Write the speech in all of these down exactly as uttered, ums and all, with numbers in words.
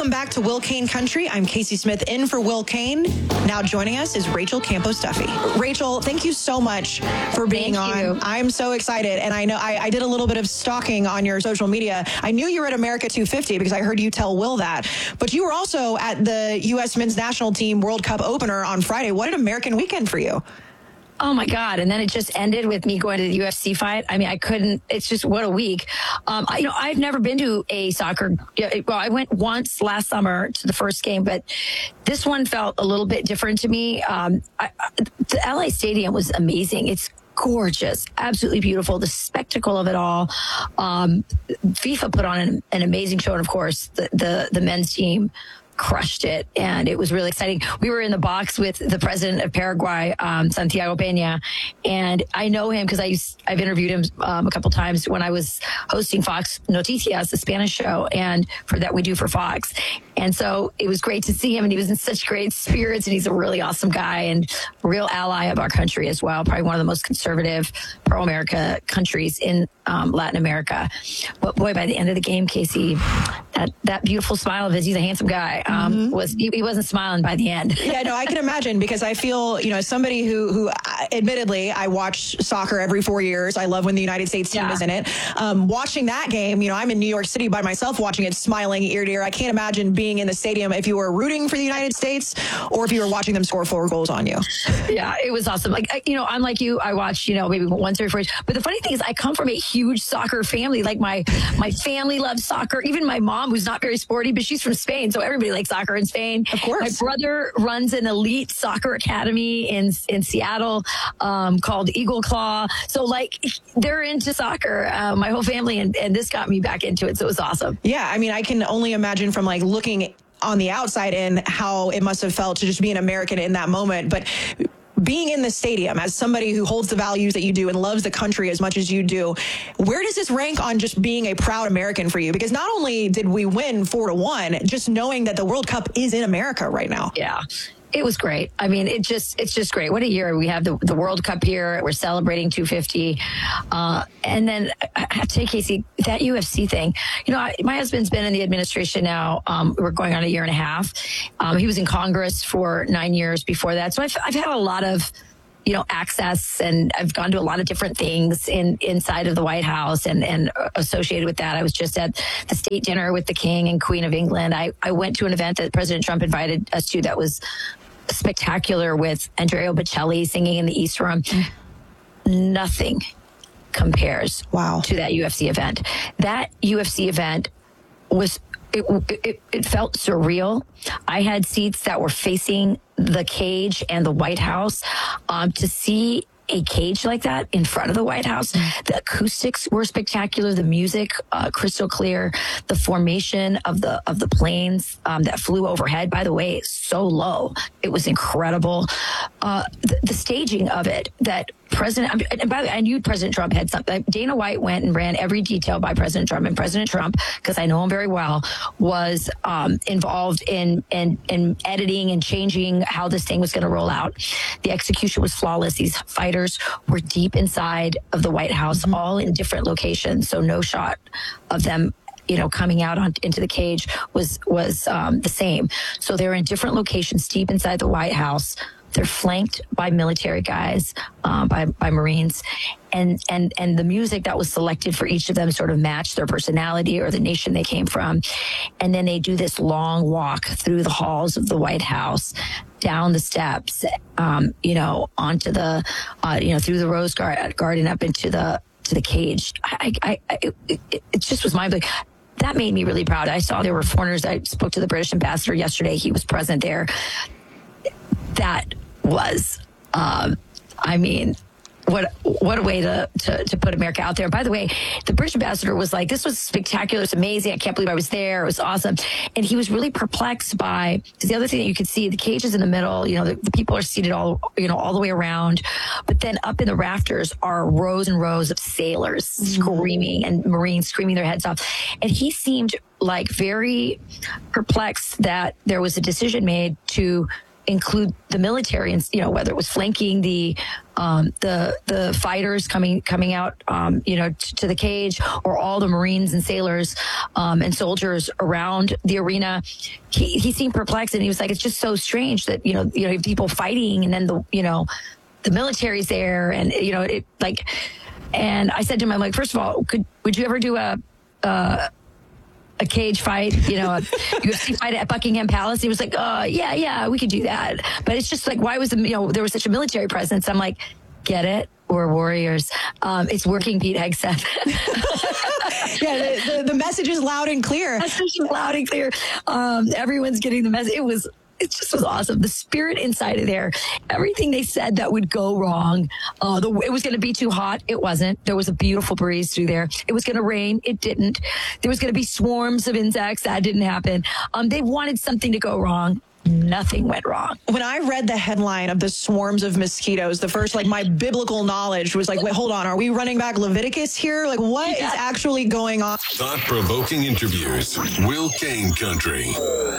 Welcome back to Will Kane Country. I'm Casey Smith in for Will Kane. Now joining us is Rachel Campos Duffy. Rachel, thank you so much for being Thank on. you. I'm so excited. And I know I, I did a little bit of stalking on your social media. I knew you were at America two fifty because I heard you tell Will that. But you were also at the U S men's national team World Cup opener on Friday. What an American weekend for you. Oh my God. And then it just ended with me going to the U F C fight. I mean, I couldn't, it's just what a week. Um, I, you know, I've never been to a soccer. Well, I went once last summer to the first game, but this one felt a little bit different to me. Um, I, I, the L A Stadium was amazing. It's gorgeous, absolutely beautiful. The spectacle of it all. Um, FIFA put on an, an amazing show. And of course, the, the, the men's team crushed it, and it was really exciting. We were in the box with the president of Paraguay, um, Santiago Peña, and I know him because I used, I've interviewed him um, a couple times when I was hosting Fox Noticias, the Spanish show, and for that we do for Fox. And so it was great to see him, and he was in such great spirits, and he's a really awesome guy and a real ally of our country as well. Probably one of the most conservative pro-America countries in um, Latin America. But boy, by the end of the game, Casey, that, that beautiful smile of his, he's a handsome guy. Um, mm-hmm. was he, he wasn't smiling by the end. Yeah, no, I can imagine, because I feel, you know, somebody who, who admittedly, I watch soccer every four years. I love when the United States team yeah. is in it. Um, watching that game, you know, I'm in New York City by myself watching it, smiling ear to ear. I can't imagine being in the stadium if you were rooting for the United States or if you were watching them score four goals on you. Yeah, it was awesome. Like, I, you know, I'm like you, I watch, you know, maybe once every four years. But the funny thing is I come from a huge soccer family. Like my, my family loves soccer. Even my mom, who's not very sporty, but she's from Spain. So everybody likes soccer in Spain. Of course. My brother runs an elite soccer academy in, in Seattle um, called Eagle Claw. So like they're into soccer, uh, my whole family. And, and this got me back into it. So it was awesome. Yeah. I mean, I can only imagine from like looking on the outside in how it must have felt to just be an American in that moment. But being in the stadium as somebody who holds the values that you do and loves the country as much as you do, where does this rank on just being a proud American for you? Because not only did we win four to one, just knowing that the World Cup is in America right now. Yeah. It was great. I mean, it just, it's just great. What a year. We have the, the World Cup here. We're celebrating two fifty. Uh, and then I have to say, Casey, that U F C thing, you know, I, my husband's been in the administration now. Um, we're going on a year and a half. Um, he was in Congress for nine years before that. So I've, I've had a lot of, you know, access, and I've gone to a lot of different things in inside of the White House and, and associated with that. I was just at the state dinner with the King and Queen of England. I, I went to an event that President Trump invited us to that was spectacular with Andrea Bocelli singing in the East Room. Nothing compares wow. to that U F C event. That U F C event was, it, it, it felt surreal. I had seats that were facing the cage and the White House. Um, to see a cage like that in front of the White House, the acoustics were spectacular. The music, uh, crystal clear. The formation of the of the planes um, that flew overhead, by the way, so low. It was incredible. Uh, the, the staging of it, that President, and by the way, I knew President Trump had something. Dana White went and ran every detail by President Trump, and President Trump, because I know him very well, was um, involved in, in in editing and changing how this thing was going to roll out. The execution was flawless. These fighters were deep inside of the White House, mm-hmm. all in different locations, so no shot of them, you know, coming out on, into the cage was was um, the same. So they're in different locations, deep inside the White House. They're flanked by military guys, uh, by by Marines, and and and the music that was selected for each of them sort of matched their personality or the nation they came from. And then they do this long walk through the halls of the White House, down the steps, um, you know, onto the, uh, you know, through the Rose Garden up into the to the cage. I, I, I it, it, it just was mind blowing. That made me really proud. I saw there were foreigners. I spoke to the British ambassador yesterday. He was present there. That was, um, I mean, what what a way to, to to put America out there. By the way, the British ambassador was like, this was spectacular. It's amazing. I can't believe I was there. It was awesome. And he was really perplexed by, because the other thing that you could see, the cage is in the middle, you know, the, the people are seated all, you know, all the way around. But then up in the rafters are rows and rows of sailors mm-hmm. screaming and Marines screaming their heads off. And he seemed like very perplexed that there was a decision made to include the military, and you know, whether it was flanking the um, the the fighters coming coming out, um, you know, t- to the cage, or all the Marines and sailors um, and soldiers around the arena. He he seemed perplexed, and he was like, "It's just so strange that you know you know people fighting, and then the you know the military's there, and you know it like." And I said to him, "I'm like, first of all, could would you ever do a uh, a cage fight, you know, a U F C fight at Buckingham Palace?" He was like, "Oh, yeah, yeah, we could do that." But it's just like, why was the, you know, there was such a military presence? I'm like, get it? We're warriors. Um, it's working, Pete Hegseth. Yeah, the, the, the message is loud and clear. Message is loud and clear. Um, everyone's getting the message. It was, it just was awesome. The spirit inside of there, everything they said that would go wrong. Uh, the, it was going to be too hot. It wasn't. There was a beautiful breeze through there. It was going to rain. It didn't. There was going to be swarms of insects. That didn't happen. Um, they wanted something to go wrong. Nothing went wrong. When I read the headline of the swarms of mosquitoes, the first, like, my biblical knowledge was like, wait, hold on. Are we running back Leviticus here? Like, what yeah. is actually going on? Thought-provoking interviews. Will Kane Country.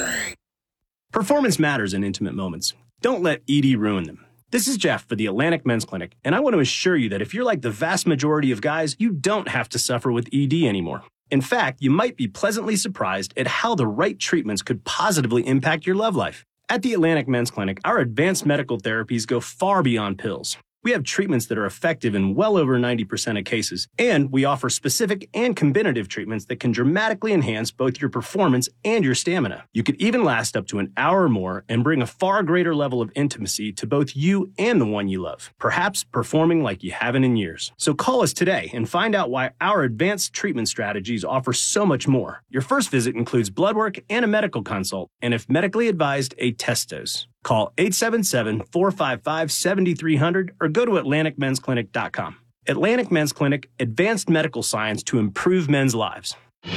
Performance matters in intimate moments. Don't let E D ruin them. This is Jeff for the Atlantic Men's Clinic, and I want to assure you that if you're like the vast majority of guys, you don't have to suffer with E D anymore. In fact, you might be pleasantly surprised at how the right treatments could positively impact your love life. At the Atlantic Men's Clinic, our advanced medical therapies go far beyond pills. We have treatments that are effective in well over ninety percent of cases, and we offer specific and combinative treatments that can dramatically enhance both your performance and your stamina. You could even last up to an hour or more and bring a far greater level of intimacy to both you and the one you love, perhaps performing like you haven't in years. So call us today and find out why our advanced treatment strategies offer so much more. Your first visit includes blood work and a medical consult, and if medically advised, a test dose. Call eight seven seven, four five five, seven three zero zero or go to atlantic men's clinic dot com. Atlantic Men's Clinic, advanced medical science to improve men's lives.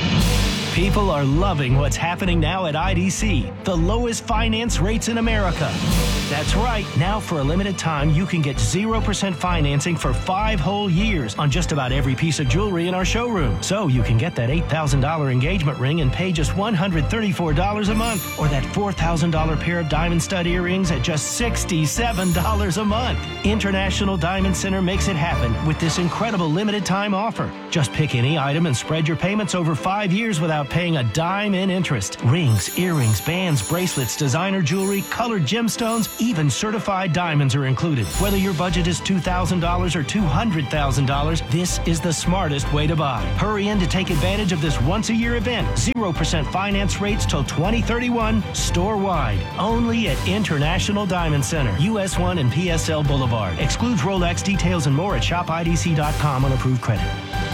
People are loving what's happening now at I D C, the lowest finance rates in America. That's right. Now, for a limited time, you can get zero percent financing for five whole years on just about every piece of jewelry in our showroom. So you can get that eight thousand dollars engagement ring and pay just one hundred thirty-four dollars a month, or that four thousand dollars pair of diamond stud earrings at just sixty-seven dollars a month. International Diamond Center makes it happen with this incredible limited time offer. Just pick any item and spread your payments over five years without paying a dime in interest. Rings, earrings, bands, bracelets, designer jewelry, colored gemstones, even certified diamonds are included. Whether your budget is two thousand dollars or two hundred thousand dollars, this is the smartest way to buy. Hurry in to take advantage of this once-a-year event. zero percent finance rates till twenty thirty-one, store-wide. Only at International Diamond Center, U S one and P S L Boulevard. Excludes Rolex. Details and more at shop I D C dot com on approved credit.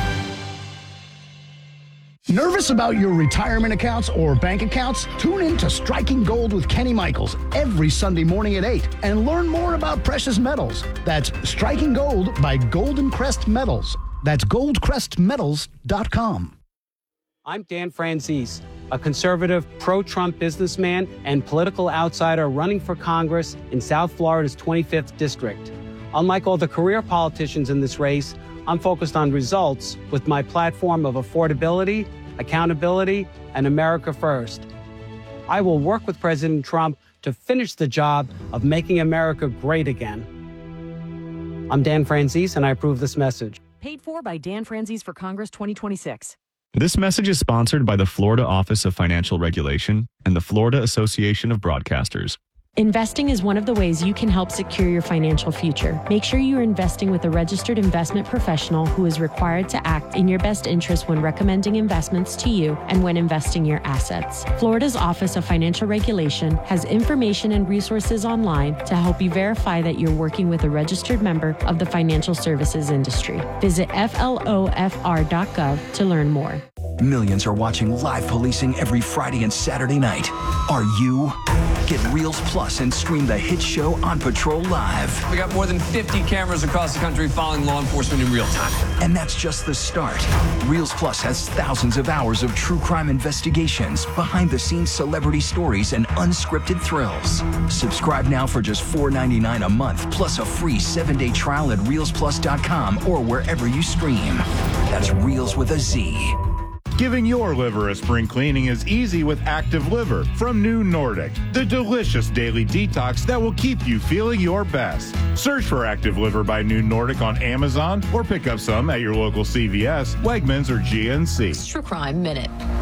Nervous about your retirement accounts or bank accounts? Tune in to Striking Gold with Kenny Michaels every Sunday morning at eight and learn more about precious metals. That's Striking Gold by Golden Crest Metals. That's gold crest metals dot com. I'm Dan Franzese, a conservative, pro-Trump businessman and political outsider running for Congress in South Florida's twenty-fifth district. Unlike all the career politicians in this race, I'm focused on results with my platform of affordability, accountability, and America First. I will work with President Trump to finish the job of making America great again. I'm Dan Franzese, and I approve this message. Paid for by Dan Franzese for Congress twenty twenty-six. This message is sponsored by the Florida Office of Financial Regulation and the Florida Association of Broadcasters. Investing is one of the ways you can help secure your financial future. Make sure you are investing with a registered investment professional who is required to act in your best interest when recommending investments to you and when investing your assets. Florida's Office of Financial Regulation has information and resources online to help you verify that you're working with a registered member of the financial services industry. Visit F L O F R dot gov to learn more. Millions are watching live policing every Friday and Saturday night. Are you? Get Reels Plus and stream the hit show On Patrol live. We got more than fifty cameras across the country following law enforcement in real time. And that's just the start. Reels Plus has thousands of hours of true crime investigations, behind-the-scenes celebrity stories, and unscripted thrills. Subscribe now for just four ninety-nine a month, plus a free seven-day trial at reels plus dot com or wherever you stream. That's Reels with a Z. Giving your liver a spring cleaning is easy with Active Liver from New Nordic, the delicious daily detox that will keep you feeling your best. Search for Active Liver by New Nordic on Amazon or pick up some at your local C V S, Wegmans, or G N C. True Crime Minute.